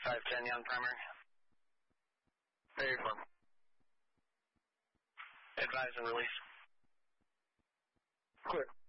510 on primary. Very firm. Advise and release. Clear.